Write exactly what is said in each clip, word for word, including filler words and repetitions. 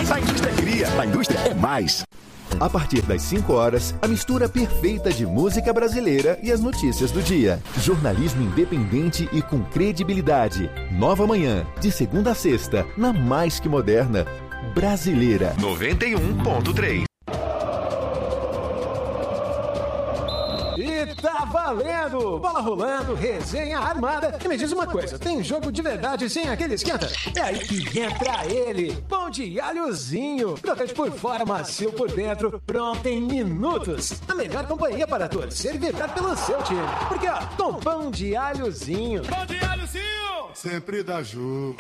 A indústria cria, a indústria é mais. A partir das cinco horas, a mistura perfeita de música brasileira e as notícias do dia. Jornalismo independente e com credibilidade. Nova Manhã, de segunda a sexta, na mais que moderna, Brasileira. noventa e um ponto três. E tá valendo! Bola rolando, resenha armada. E me diz uma coisa, tem jogo de verdade sem aquele esquenta? É aí que entra ele, pão de alhozinho. Crocante por fora, macio por dentro, pronto em minutos. A melhor companhia para torcer e vibrar pelo seu time. Porque ó, com pão de alhozinho. Pão de alhozinho! Sempre dá jogo.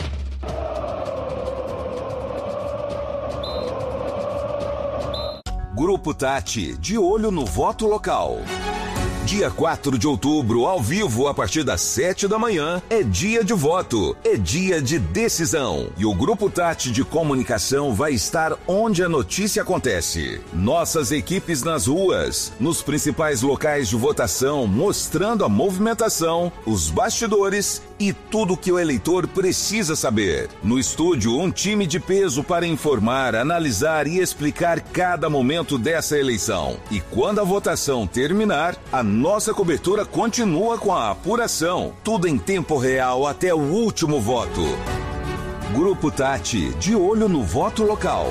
Grupo Tati, de olho no voto local. Dia quatro de outubro, ao vivo, a partir das sete da manhã, é dia de voto, é dia de decisão. E o Grupo Tati de Comunicação vai estar onde a notícia acontece. Nossas equipes nas ruas, nos principais locais de votação, mostrando a movimentação, os bastidores e tudo que o eleitor precisa saber. No estúdio, um time de peso para informar, analisar e explicar cada momento dessa eleição. E quando a votação terminar, a nossa cobertura continua com a apuração. Tudo em tempo real até o último voto. Grupo Tati, de olho no voto local.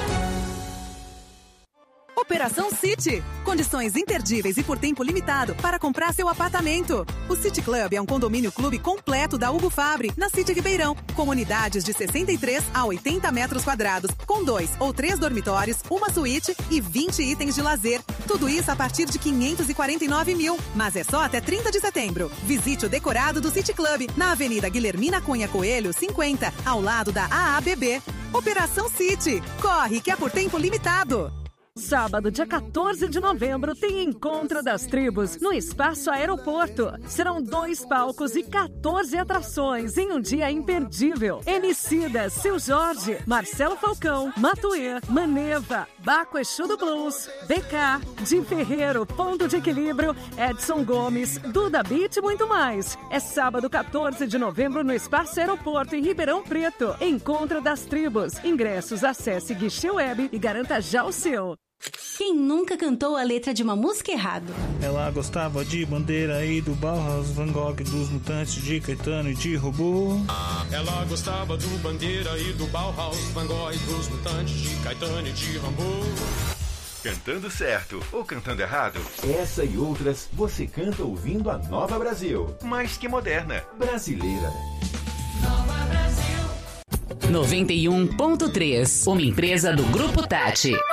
Operação City. Condições imperdíveis e por tempo limitado para comprar seu apartamento. O City Club é um condomínio clube completo da Hugo Fabre, na City Ribeirão. Com unidades de sessenta e três a oitenta metros quadrados, com dois ou três dormitórios, uma suíte e vinte itens de lazer. Tudo isso a partir de quinhentos e quarenta e nove mil. Mas é só até trinta de setembro. Visite o decorado do City Club, na Avenida Guilhermina Cunha Coelho, cinquenta, ao lado da A A B B. Operação City. Corre, que é por tempo limitado. Sábado, dia quatorze de novembro, tem Encontro das Tribos no Espaço Aeroporto. Serão dois palcos e quatorze atrações em um dia imperdível. Emicida, Seu Jorge, Marcelo Falcão, Matuê, Maneva, Baco Exu do Blues, B K, Di Ferreiro, Ponto de Equilíbrio, Edson Gomes, Duda Beat e muito mais. É sábado, quatorze de novembro, no Espaço Aeroporto, em Ribeirão Preto. Encontro das Tribos. Ingressos, acesse Guichê Web e garanta já o seu. Quem nunca cantou a letra de uma música errado? Ela gostava de Bandeira e do Bauhaus, Van Gogh, dos Mutantes, de Caetano e de Robô. Ela gostava do Bandeira e do Bauhaus, Van Gogh, dos Mutantes, de Caetano e de Rambo. Cantando certo ou cantando errado? Essa e outras você canta ouvindo a Nova Brasil. Mais que moderna. Brasileira. noventa e um ponto três, uma empresa do Grupo Tati.